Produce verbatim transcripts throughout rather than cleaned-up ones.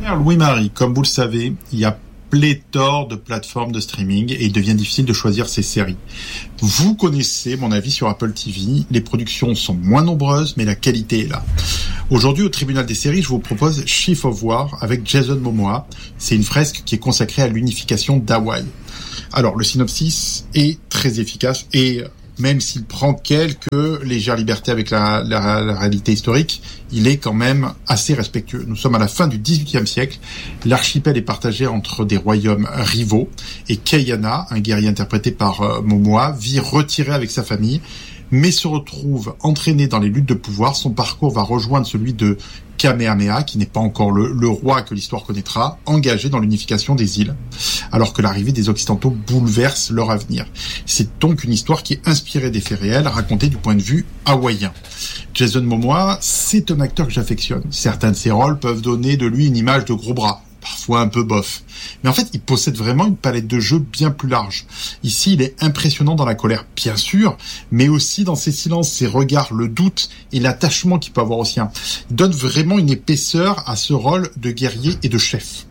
Cher Louis-Marie, comme vous le savez, il y a pléthore de plateformes de streaming et il devient difficile de choisir ses séries. Vous connaissez mon avis sur Apple T V, les productions sont moins nombreuses mais la qualité est là. Aujourd'hui au tribunal des séries, je vous propose Chief of War avec Jason Momoa. C'est une fresque qui est consacrée à l'unification d'Hawaï. Alors le synopsis est très efficace et même s'il prend quelques légères libertés avec la, la, la réalité historique, il est quand même assez respectueux. Nous sommes à la fin du dix-huitième siècle. L'archipel est partagé entre des royaumes rivaux et Kayana, un guerrier interprété par euh, Momoa, vit retiré avec sa famille, mais se retrouve entraîné dans les luttes de pouvoir. Son parcours va rejoindre celui de Kamehameha, qui n'est pas encore le, le roi que l'histoire connaîtra, engagé dans l'unification des îles, alors que l'arrivée des Occidentaux bouleverse leur avenir. C'est donc une histoire qui est inspirée des faits réels, racontée du point de vue hawaïen. Jason Momoa, c'est un acteur que j'affectionne. Certains de ses rôles peuvent donner de lui une image de gros bras, parfois un peu bof. Mais en fait, il possède vraiment une palette de jeux bien plus large. Ici, il est impressionnant dans la colère, bien sûr, mais aussi dans ses silences, ses regards, le doute et l'attachement qu'il peut avoir au sien. Il donne vraiment une épaisseur à ce rôle de guerrier et de chef.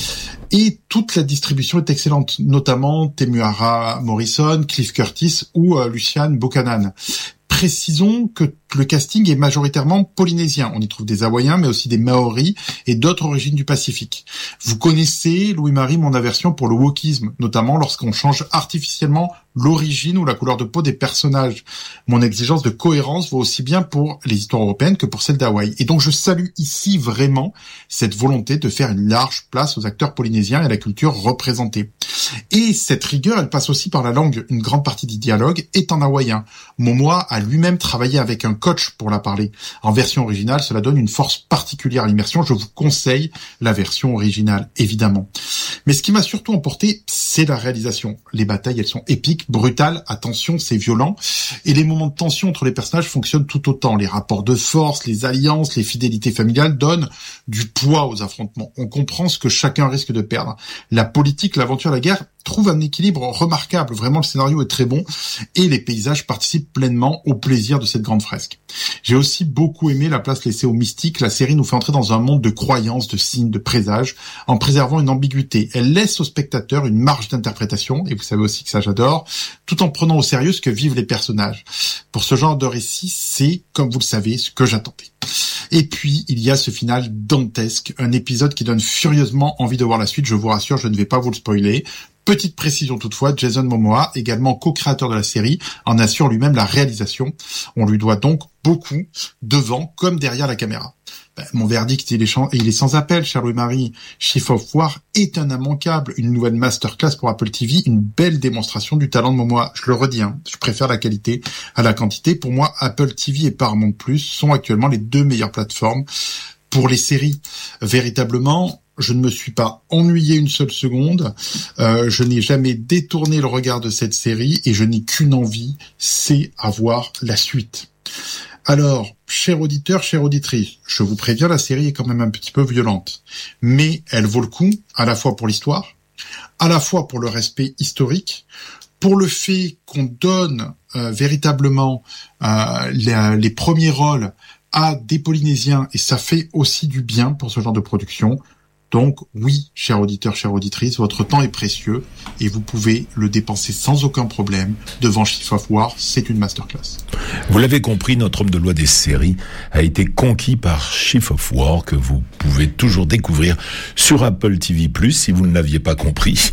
Et toute la distribution est excellente, notamment Temuera Morrison, Cliff Curtis ou euh, Luciane Buchanan. Précisons que le casting est majoritairement polynésien. On y trouve des Hawaïens, mais aussi des Maoris et d'autres origines du Pacifique. Vous connaissez, Louis-Marie, mon aversion pour le wokisme, notamment lorsqu'on change artificiellement l'origine ou la couleur de peau des personnages. Mon exigence de cohérence vaut aussi bien pour les histoires européennes que pour celles d'Hawaï. Et donc je salue ici vraiment cette volonté de faire une large place aux acteurs polynésiens et à la culture représentée. Et cette rigueur, elle passe aussi par la langue. Une grande partie du dialogue est en hawaïen. Momoa a lui-même travaillé avec un coach pour la parler. En version originale, cela donne une force particulière à l'immersion. Je vous conseille la version originale, évidemment. Mais ce qui m'a surtout emporté, c'est la réalisation. Les batailles, elles sont épiques, brutales, attention, c'est violent. Et les moments de tension entre les personnages fonctionnent tout autant. Les rapports de force, les alliances, les fidélités familiales donnent du poids aux affrontements. On comprend ce que chacun risque de perdre. La politique, l'aventure, la guerre trouve un équilibre remarquable. Vraiment, le scénario est très bon et les paysages participent pleinement au plaisir de cette grande fresque. J'ai aussi beaucoup aimé la place laissée au mystique. La série nous fait entrer dans un monde de croyances, de signes, de présages, en préservant une ambiguïté. Elle laisse au spectateur une marge d'interprétation, et vous savez aussi que ça j'adore, tout en prenant au sérieux ce que vivent les personnages. Pour ce genre de récit, c'est, comme vous le savez, ce que j'attendais. Et puis, il y a ce final dantesque, un épisode qui donne furieusement envie de voir la suite. Je vous rassure, je ne vais pas vous le spoiler. Petite précision toutefois, Jason Momoa, également co-créateur de la série, en assure lui-même la réalisation. On lui doit donc beaucoup, devant comme derrière la caméra. Ben, mon verdict, il est, ch- il est sans appel, cher Louis-Marie. Chief of War est un immanquable, une nouvelle masterclass pour Apple T V, une belle démonstration du talent de Momoa. Je le redis, hein, je préfère la qualité à la quantité. Pour moi, Apple T V et Paramount Plus sont actuellement les deux meilleures plateformes pour les séries. Véritablement, je ne me suis pas ennuyé une seule seconde, euh, je n'ai jamais détourné le regard de cette série et je n'ai qu'une envie, c'est avoir la suite. Alors, cher auditeur, chère auditrice, je vous préviens, la série est quand même un petit peu violente, mais elle vaut le coup, à la fois pour l'histoire, à la fois pour le respect historique, pour le fait qu'on donne euh, véritablement euh, les, les premiers rôles à des Polynésiens, et ça fait aussi du bien pour ce genre de production. Donc oui, cher auditeur, chère auditrice, votre temps est précieux et vous pouvez le dépenser sans aucun problème devant Chief of War, c'est une masterclass. Vous l'avez compris, notre homme de loi des séries a été conquis par Chief of War, que vous pouvez toujours découvrir sur Apple T V plus, si vous ne l'aviez pas compris.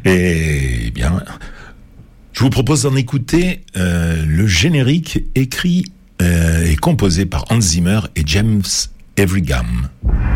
Et eh bien, je vous propose d'en écouter euh, le générique écrit euh, et composé par Hans Zimmer et James Everygham.